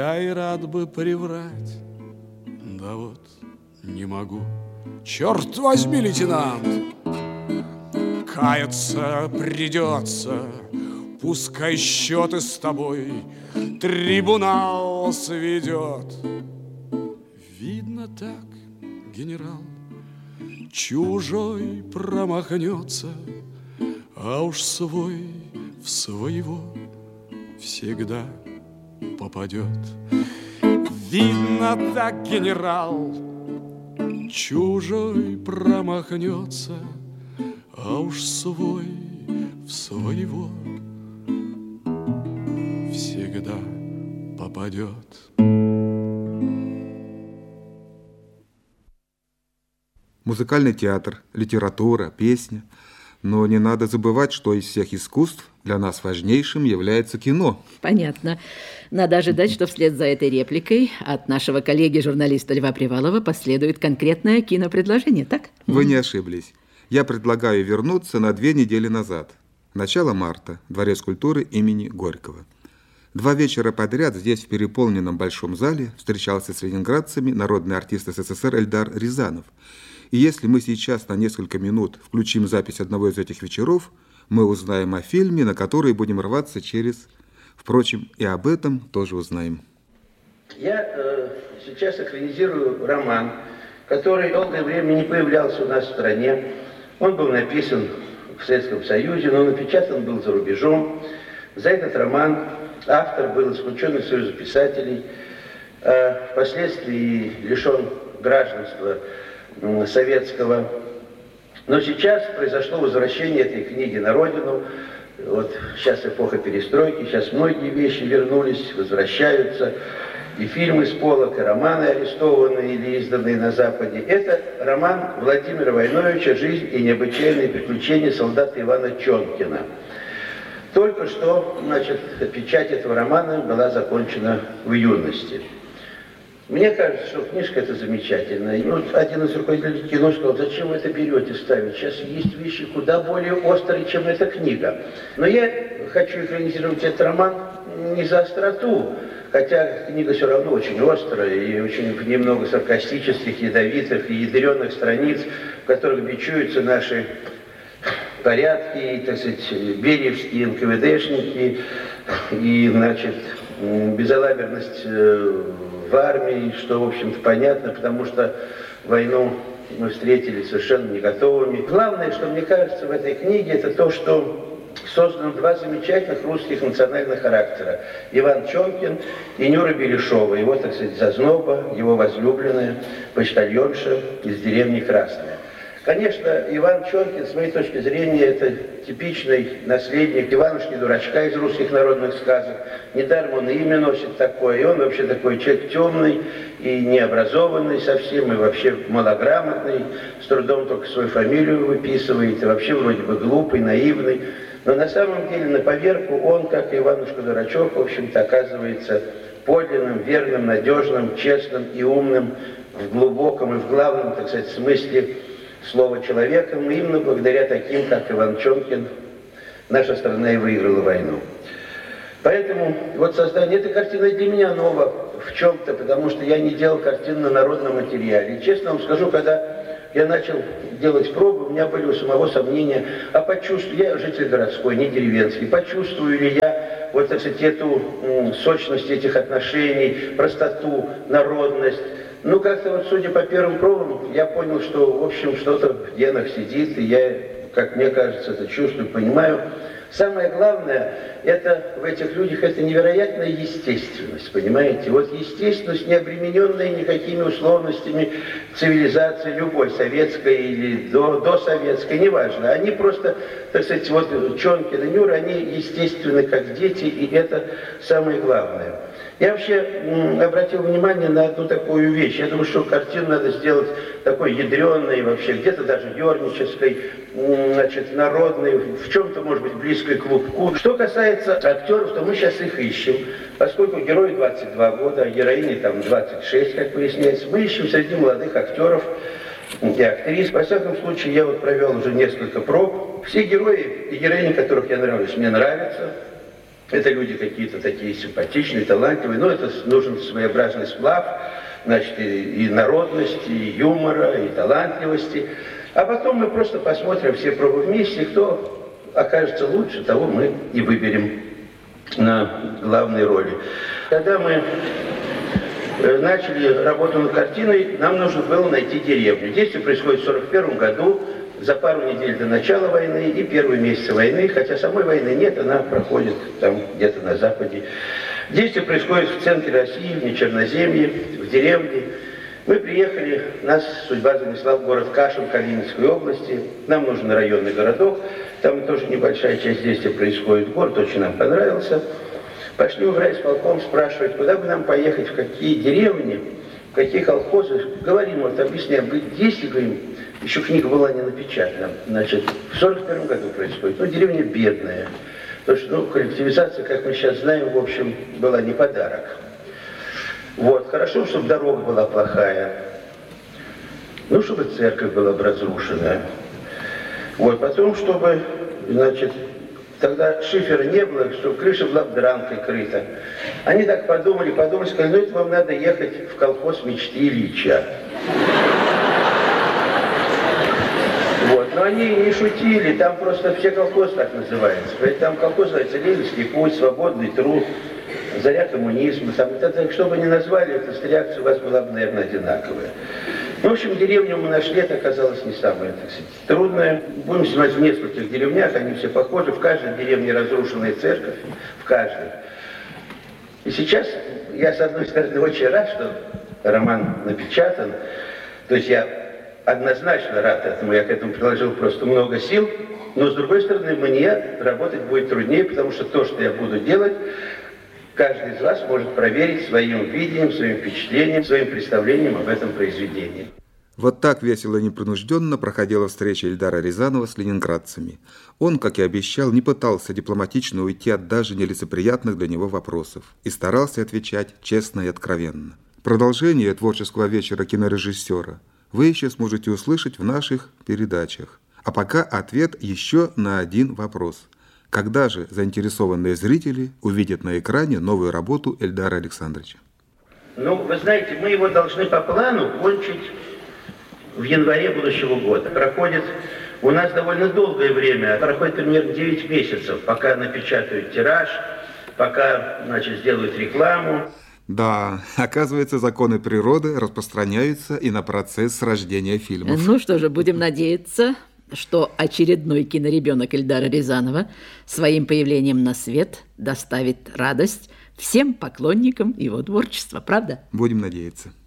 Я и рад бы приврать, да вот не могу. Черт возьми, лейтенант, каяться придется. Пускай счеты с тобой трибунал сведет. Видно так, генерал, чужой промахнется, а уж свой в своего всегда попадет. Видно так, генерал, чужой промахнется, а уж свой в своего всегда попадет. Музыкальный театр, литература, песня. Но не надо забывать, что из всех искусств для нас важнейшим является кино. Понятно. Надо ожидать, что вслед за этой репликой от нашего коллеги-журналиста Льва Привалова последует конкретное кинопредложение, так? Вы не ошиблись. Я предлагаю вернуться на 2 недели назад. Начало марта. Дворец культуры имени Горького. 2 вечера подряд здесь, в переполненном большом зале, встречался с ленинградцами народный артист СССР Эльдар Рязанов. И если мы сейчас на несколько минут включим запись одного из этих вечеров, мы узнаем о фильме, на который будем рваться через... Впрочем, и об этом тоже узнаем. Я сейчас экранизирую роман, который долгое время не появлялся у нас в стране. Он был написан в Советском Союзе, но напечатан был за рубежом. За этот роман автор был исключен из Союза писателей, впоследствии лишен гражданства советского. Но сейчас произошло возвращение этой книги на родину. Вот сейчас эпоха перестройки, сейчас многие вещи вернулись, возвращаются. И фильмы с полок, и романы, арестованные или изданные на Западе. Это роман Владимира Войновича «Жизнь и необычайные приключения солдата Ивана Чонкина». Только что, значит, печать этого романа была закончена в юности. Мне кажется, что книжка эта замечательная. Ну, один из руководителей кино сказал: зачем вы это берете ставить? Сейчас есть вещи куда более острые, чем эта книга. Но я хочу экранизировать этот роман не за остроту, хотя книга все равно очень острая, и очень в ней много саркастических, ядовитых и ядреных страниц, в которых бичуются наши порядки, и, так сказать, бериевские НКВДшники, и, значит, безалаберность в армии, что, в общем-то, понятно, потому что войну мы встретили совершенно не готовыми. Главное, что мне кажется в этой книге, это то, что созданы 2 замечательных русских национальных характера. Иван Чонкин и Нюра Беляшова, его, так сказать, зазноба, его возлюбленная, почтальонша из деревни Красная. Конечно, Иван Чонкин, с моей точки зрения, это типичный наследник Иванушки-дурачка из русских народных сказок. Недаром он и имя носит такое, и он вообще такой человек темный и необразованный совсем, и вообще малограмотный, с трудом только свою фамилию выписывает, и вообще вроде бы глупый, наивный. Но на самом деле, на поверку, он, как и Иванушка-дурачок, в общем-то, оказывается подлинным, верным, надежным, честным и умным в глубоком и в главном, так сказать, смысле слова человеком. Именно благодаря таким, как Иван Чонкин, наша страна и выиграла войну. Поэтому вот создание этой картины для меня ново в чем-то, потому что я не делал картин на народном материале. И честно вам скажу, когда я начал делать пробы, у меня были у самого сомнения, а почувствую, я житель городской, не деревенский, почувствую ли я вот, так сказать, эту сочность этих отношений, простоту, народность. Ну, как-то вот, судя по первым пробам, я понял, что, в общем, что-то в генах сидит, и я, как мне кажется, это чувствую, понимаю. Самое главное, это в этих людях, это невероятная естественность, понимаете? Вот естественность, не обремененная никакими условностями цивилизации, любой, советской или досоветской, неважно. Они просто, так сказать, вот Чонкин и Нюра, они естественны, как дети, и это самое главное. Я вообще обратил внимание на одну такую вещь. Я думаю, что картину надо сделать такой ядреной, вообще где-то даже ернической, значит, народной, в чем-то, может быть, близкой к клубку. Что касается актеров, то мы сейчас их ищем. Поскольку герою 22 года, а героине там 26, как выясняется, мы ищем среди молодых актеров и актрис. Во всяком случае, я вот провел уже несколько проб. Все герои и героини, которых я нравлюсь, мне нравятся. Это люди какие-то такие симпатичные, талантливые, но это нужен своеобразный сплав, значит, и народности, и юмора, и талантливости. А потом мы просто посмотрим все пробы вместе, кто окажется лучше, того мы и выберем на главной роли. Когда мы начали работу над картиной, нам нужно было найти деревню. Действие происходит в 1941 году, за пару недель до начала войны и первые месяцы войны, хотя самой войны нет, она проходит там где-то на западе. Действие происходит в центре России, в Нечерноземье, в деревне. Мы приехали, нас судьба занесла в город Кашин Калининской области. Нам нужен районный городок, там тоже небольшая часть действия происходит. Город очень нам понравился. Пошли в райисполком спрашивать, куда бы нам поехать, в какие деревни, в какие колхозы. Говорим, вот объясняем, действие, говорим, еще книга была не напечатана. Значит, в 1941 году происходит. Ну, деревня бедная. Потому что, коллективизация, как мы сейчас знаем, в общем, была не подарок. Вот, хорошо, чтобы дорога была плохая. Ну, чтобы церковь была бы разрушена. Вот, потом, чтобы, значит, тогда шифера не было, чтобы крыша была дранкой крыта. Они так подумали, сказали, ну, это вам надо ехать в колхоз мечты Ильича. Вот. Но они не шутили, там просто все колхозы так называются. Там колхоз называется Ленинский путь, свободный труд, заря коммунизма. Там, это, что бы ни назвали, эта реакция у вас была бы, наверное, одинаковая. Ну, в общем, деревню мы нашли, это оказалось не самое, так сказать, трудное. Будем снимать в нескольких деревнях, они все похожи. В каждой деревне разрушенная церковь, в каждой. И сейчас я, с одной стороны, очень рад, что роман напечатан. То есть я однозначно рад этому, я к этому приложил просто много сил, но с другой стороны, мне работать будет труднее, потому что то, что я буду делать, каждый из вас может проверить своим видением, своим впечатлением, своим представлением об этом произведении. Вот так весело и непринужденно проходила встреча Эльдара Рязанова с ленинградцами. Он, как и обещал, не пытался дипломатично уйти от даже нелицеприятных для него вопросов и старался отвечать честно и откровенно. Продолжение творческого вечера кинорежиссера вы еще сможете услышать в наших передачах. А пока ответ еще на один вопрос. Когда же заинтересованные зрители увидят на экране новую работу Эльдара Александровича? Ну, вы знаете, мы его должны по плану кончить в январе будущего года. Проходит у нас довольно долгое время, проходит примерно 9 месяцев, пока напечатают тираж, пока, значит, сделают рекламу. Да, оказывается, законы природы распространяются и на процесс рождения фильмов. Ну что же, будем надеяться, что очередной киноребенок Эльдара Рязанова своим появлением на свет доставит радость всем поклонникам его творчества, правда? Будем надеяться.